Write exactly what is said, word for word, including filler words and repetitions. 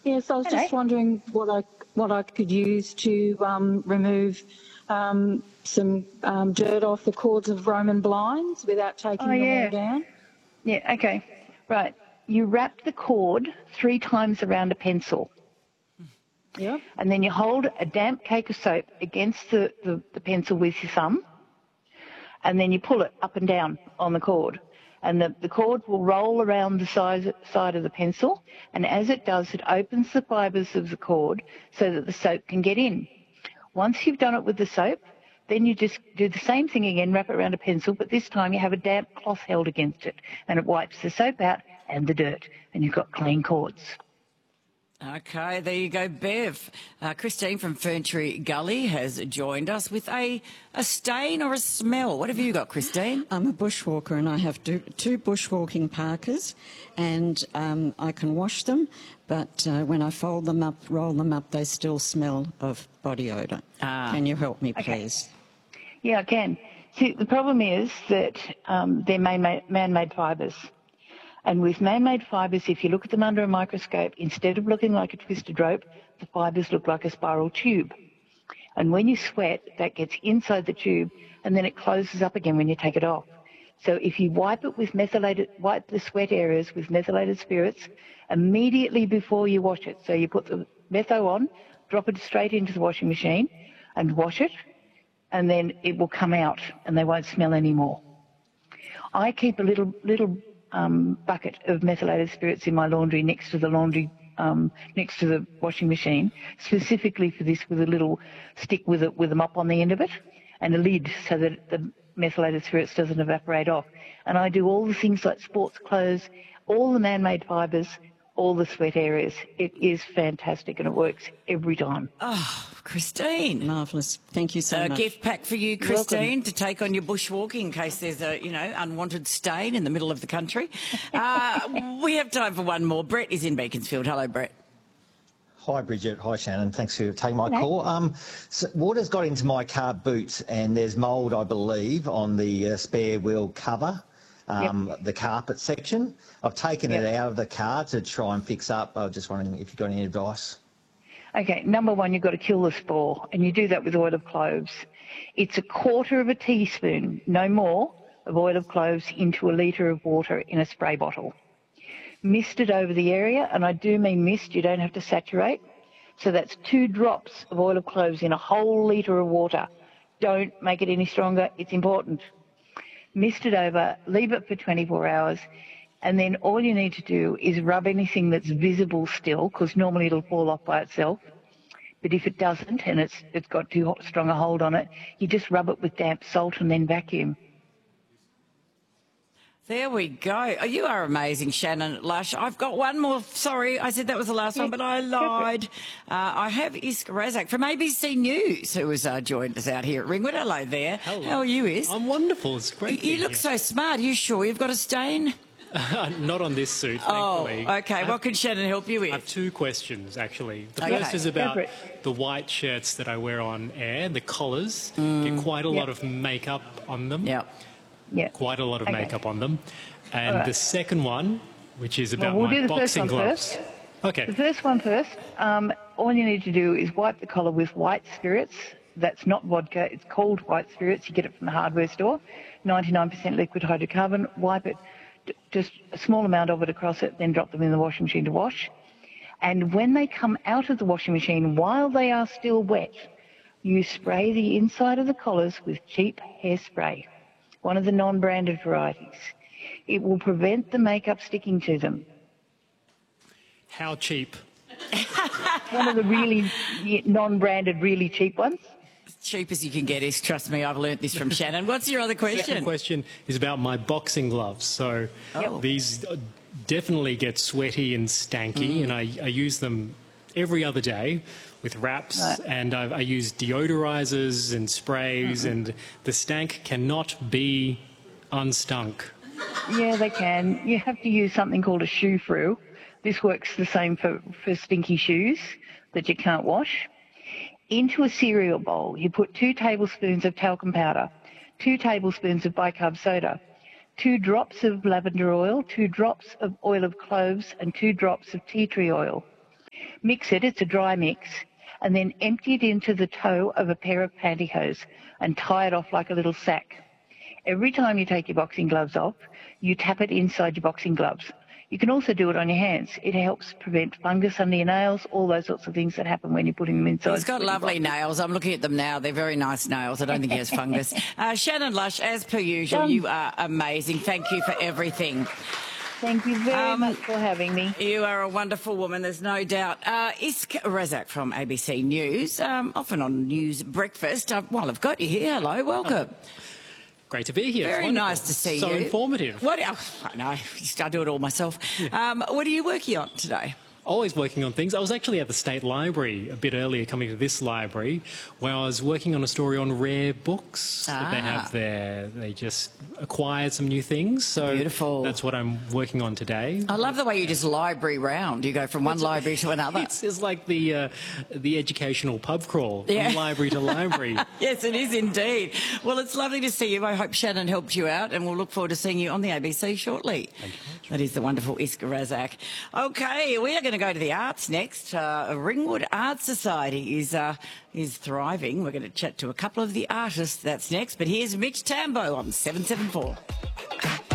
Yes, I was Hello. just wondering what I what I could use to um, remove um, some um, dirt off the cords of Roman blinds without taking Oh, them all yeah. down. Yeah, okay. Right. You wrap the cord three times around a pencil. Yep. And then you hold a damp cake of soap against the, the, the pencil with your thumb, and then you pull it up and down on the cord. And the, the cord will roll around the size, side of the pencil, and as it does, it opens the fibres of the cord so that the soap can get in. Once you've done it with the soap, then you just do the same thing again, wrap it around a pencil, but this time you have a damp cloth held against it, and it wipes the soap out and the dirt, and you've got clean cords. Okay, there you go, Bev. Uh, Christine from Ferntree Gully has joined us with a, a stain or a smell. What have you got, Christine? I'm a bushwalker and I have two, two bushwalking parkas, and um, I can wash them, but uh, when I fold them up, roll them up, they still smell of body odour. Ah. Can you help me, Okay. please? Yeah, I can. See, the problem is that um, they're man-made, man-made fibres. And with man-made fibres, if you look at them under a microscope, instead of looking like a twisted rope, the fibres look like a spiral tube. And when you sweat, that gets inside the tube, and then it closes up again when you take it off. So if you wipe it with methylated, wipe the sweat areas with methylated spirits immediately before you wash it. So you put the metho on, drop it straight into the washing machine and wash it, and then it will come out and they won't smell anymore. I keep a little little um, bucket of methylated spirits in my laundry next to the laundry, um, next to the washing machine, specifically for this, with a little stick with a, with a mop on the end of it and a lid so that the methylated spirits doesn't evaporate off. And I do all the things like sports clothes, all the man-made fibres, all the sweat areas. It is fantastic and it works every time. Oh, Christine. Marvellous. Thank you so A much. gift pack for you, Christine, to take on your bushwalking in case there's a, you know, unwanted stain in the middle of the country. Uh, we have time for one more. Brett is in Beaconsfield. Hello, Brett. Hi, Bridget. Hi, Shannon. Thanks for taking my Hello. call. Um, so water's got into my car boot and there's mould, I believe, on the uh, spare wheel cover, um, Yep. the carpet section. I've taken Yep. it out of the car to try and fix up. I was just wondering if you've got any advice. Okay, number one, you've got to kill the spore, and you do that with oil of cloves. It's a quarter of a teaspoon, no more, of oil of cloves into a litre of water in a spray bottle. Mist it over the area, and I do mean mist, you don't have to saturate. So that's two drops of oil of cloves in a whole litre of water. Don't make it any stronger, it's important. Mist it over, leave it for twenty-four hours, and then all you need to do is rub anything that's visible still, because normally it'll fall off by itself. But if it doesn't and it's it's got too strong a hold on it, you just rub it with damp salt and then vacuum. There we go. Oh, you are amazing, Shannon Lush. I've got one more. Sorry, I said that was the last one, but I lied. Uh, I have Iska Razak from A B C News, who has uh, joined us out here at Ringwood. Hello there. Hello. How are you, Is? I'm wonderful. It's great. You to be look here. so smart. Are you sure you've got a stain? Not on this suit, Oh, thankfully. okay. I What have, can Shannon help you I have with? two questions, actually. The Okay. first is Go about for it. the white shirts that I wear on air, the collars. Mm. Get quite a lot Yep. of makeup on them. Yeah. Yeah. Quite a lot of Okay. makeup on them. And All right. the second one, which is about Well, we'll my do the first boxing one gloves. first. Okay. The first one first. Um, all you need to do is wipe the collar with white spirits. That's not vodka. It's called white spirits. You get it from the hardware store. ninety-nine percent liquid hydrocarbon. Wipe it, d- just a small amount of it across it, then drop them in the washing machine to wash. And when they come out of the washing machine, while they are still wet, you spray the inside of the collars with cheap hairspray, one of the non-branded varieties. It will prevent the makeup sticking to them. How cheap? One of the really non-branded, really cheap ones. Cheap as you can get, Is. Trust me, I've learnt this from Shannon. What's your other Second question? question is about my boxing gloves. So Oh. these definitely get sweaty and stanky, Mm. and I, I use them every other day with wraps, Right. and I, I use deodorizers and sprays, Mm-hmm. and the stank cannot be unstunk. Yeah, they can. You have to use something called a shoe frou. This works the same for, for stinky shoes that you can't wash. Into a cereal bowl, you put two tablespoons of talcum powder, two tablespoons of bicarb soda, two drops of lavender oil, two drops of oil of cloves, and two drops of tea tree oil. Mix it, it's a dry mix, and then empty it into the toe of a pair of pantyhose and tie it off like a little sack. Every time you take your boxing gloves off, you tap it inside your boxing gloves. You can also do it on your hands. It helps prevent fungus under your nails, all those sorts of things that happen when you're putting them inside. He's got lovely nails. I'm looking at them now. They're very nice nails. I don't think he has fungus. Uh, Shannon Lush, as per usual, Um, you are amazing. Thank you for everything. Thank you very Um, much for having me. You are a wonderful woman, there's no doubt. Uh, Isk Razak from A B C News, um, often on News Breakfast. Uh, well, I've got you here. Hello, welcome. Great to be here. Very Wonderful. nice to see so you. So informative. What? Oh, I know. I do it all myself. Um, what are you working on today? Always working on things. I was actually at the State Library a bit earlier, coming to this library, where I was working on a story on rare books Ah. that they have there. They just acquired some new things, so Beautiful. that's what I'm working on today. I love the way you just library round. You go from one library to another. It's, it's like the uh, the educational pub crawl, Yeah. from library to library. Yes, it is indeed. Well, it's lovely to see you. I hope Shannon helped you out, and we'll look forward to seeing you on the A B C shortly. Thank you very much. That is the wonderful Isk Razak. Okay, we are going to go to the arts next. Uh, Ringwood Art Society is uh, is thriving. We're going to chat to a couple of the artists. That's next. But here's Mitch Tambo on seven seven four.